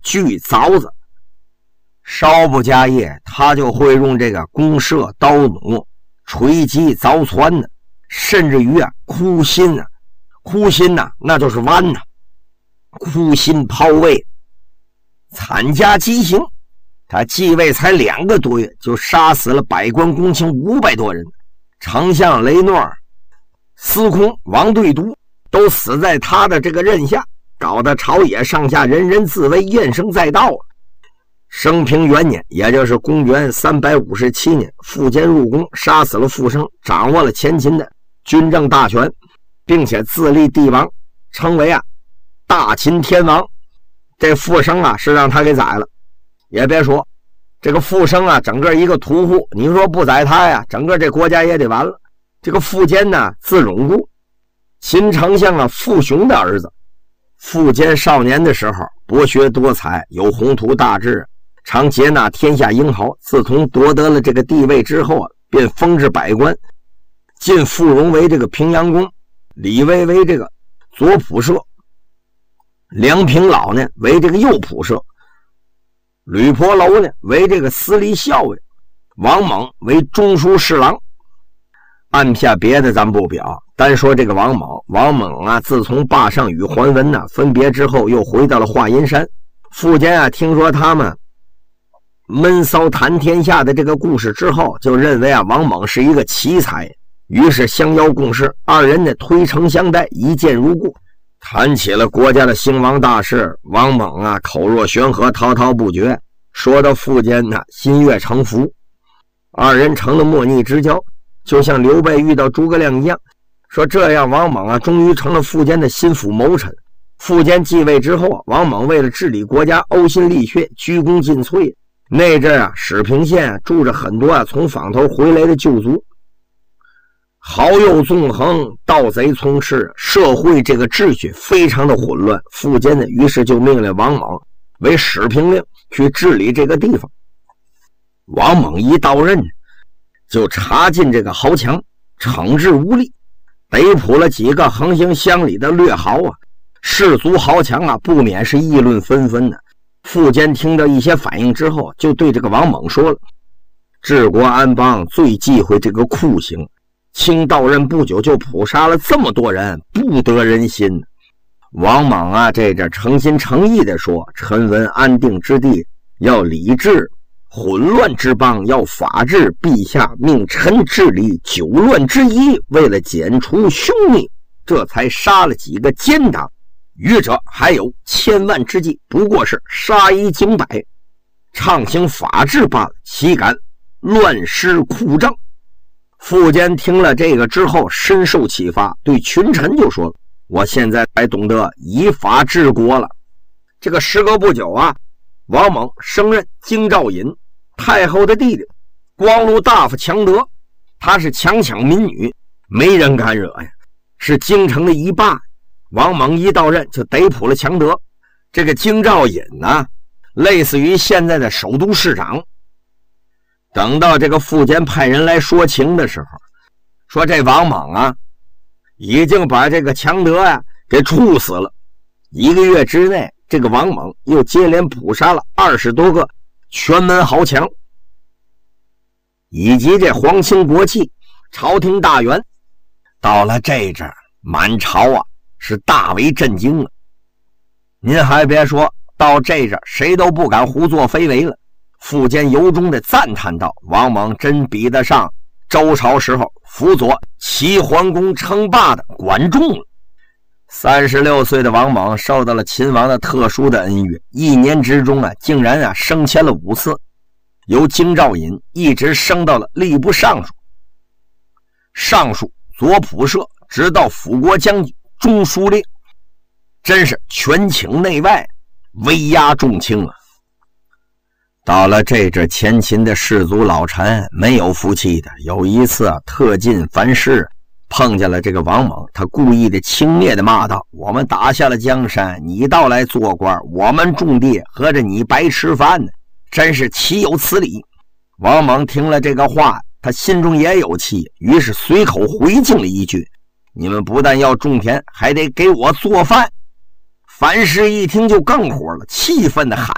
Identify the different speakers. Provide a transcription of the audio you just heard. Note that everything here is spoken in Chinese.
Speaker 1: 锯凿子。少不加夜，他就会用这个弓射、刀弩、锤击、凿船呢，甚至于枯心啊，枯心呐，那就是剜呐，枯心抛位。参加极刑，他继位才2个多月，就杀死了百官公卿500多人，丞相雷诺尔、司空王对督都死在他的这个任下，搞得朝野上下人人自危，怨声载道。升平元年，也就是公元357年，苻坚入宫，杀死了苻生，掌握了前秦的军政大权，并且自立帝王，称为大秦天王。这苻生是让他给宰了。也别说这个苻生整个一个屠户，你说不宰他呀，整个这国家也得完了。这个苻坚呢，字荣固，秦丞相苻雄的儿子。苻坚少年的时候博学多才，有宏图大志，常接纳天下英豪。自从夺得了这个地位之后便封至百官，晋傅融为这个平阳公，李威为这个左仆射，梁平老呢为这个右仆射，吕婆楼呢为这个司隶校尉，王猛为中书侍郎。按下别的咱不表，单说这个王猛自从霸上与桓温分别之后，又回到了华阴山。苻坚听说他们闷骚谈天下的这个故事之后，就认为王猛是一个奇才，于是相邀共事，二人呢推诚相待，一见如故。谈起了国家的兴亡大事，王猛口若悬河，滔滔不绝，说到苻坚心悦诚服，二人成了莫逆之交，就像刘备遇到诸葛亮一样。说这样王猛终于成了苻坚的心腹谋臣。苻坚继位之后，王猛为了治理国家，呕心沥血，鞠躬尽瘁。那阵始平县住着很多从坊头回来的旧族，好友纵横，盗贼充斥，社会这个秩序非常的混乱。苻坚呢，于是就命令王猛为始平令，去治理这个地方。王猛一到任，就插进这个豪强，惩治无力，逮捕了几个横行乡里的掠豪士族豪强不免是议论纷纷的。苻坚听到一些反应之后，就对这个王猛说了：治国安邦最忌讳这个酷刑，卿到任不久就捕杀了这么多人，不得人心。王猛这诚心诚意的说：臣闻安定之地要理治，混乱之邦要法治，陛下命臣治理久乱之疑，为了剪除凶逆，这才杀了几个奸党，余者还有千万之计，不过是杀一儆百，畅行法治罢了，岂敢乱施酷政。苻坚听了这个之后深受启发，对群臣就说了：我现在才懂得以法治国了。这个时隔不久王猛升任京兆尹，太后的弟弟光禄大夫强德，他是强抢民女，没人敢惹呀，是京城的一霸。王猛一到任就逮捕了强德。这个京兆尹类似于现在的首都市长。等到这个苻坚派人来说情的时候，说这王猛已经把这个强德给处死了。1个月之内，这个王猛又接连捕杀了20多个全门豪强，以及这皇亲国戚、朝廷大员。到了这阵，满朝是大为震惊了。您还别说，到这阵谁都不敢胡作非为了。苻坚由衷的赞叹道：王猛真比得上周朝时候辅佐齐桓公称霸的管仲了。36岁的王猛受到了秦王的特殊的恩遇，1年之中竟然升迁了5次，由京兆尹一直升到了吏部尚书、尚书左仆射，直到辅国将军、中书令，真是权倾内外，威压众卿啊。到了这阵，前秦的士族老臣没有服气的。有一次特进凡事碰见了这个王猛，他故意的轻蔑的骂道：我们打下了江山，你倒来做官，我们种地合着你白吃饭呢，真是岂有此理。王猛听了这个话，他心中也有气，于是随口回敬了一句：你们不但要种田，还得给我做饭。樊氏一听就更火了，气愤的喊